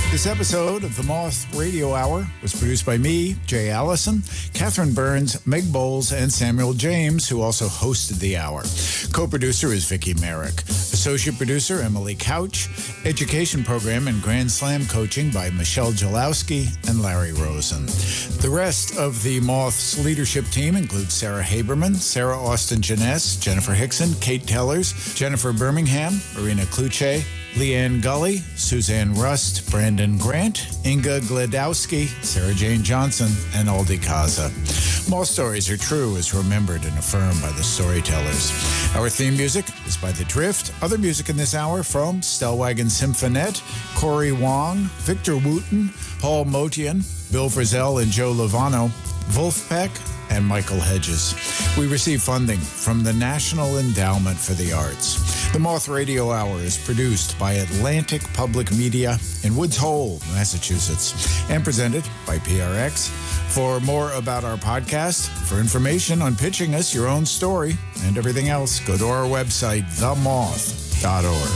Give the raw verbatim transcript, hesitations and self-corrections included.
This episode of the Moth Radio Hour was produced by me, Jay Allison, Catherine Burns, Meg Bowles, and Samuel James, who also hosted the hour. Co-producer is Vicki Merrick. Associate producer, Emily Couch. Education program and Grand Slam coaching by Michelle Jalowski and Larry Rosen. The rest of the Moth's leadership team includes Sarah Haberman, Sarah Austin Janess, Jennifer Hickson, Kate Tellers, Jennifer Birmingham, Marina Kluche, Leanne Gully, Suzanne Rust, Brandon Grant, Inga Gledowski, Sarah Jane Johnson, and Aldi Kaza. More stories are true as remembered and affirmed by the storytellers. Our theme music is by The Drift. Other music in this hour from Stellwagen Symphonette, Corey Wong, Victor Wooten, Paul Motian, Bill Frisell and Joe Lovano, Wolfpack, and Michael Hedges. We receive funding from the National Endowment for the Arts. The Moth Radio Hour is produced by Atlantic Public Media in Woods Hole, Massachusetts, and presented by P R X. For more about our podcast, for information on pitching us your own story, and everything else, go to our website, the moth dot org.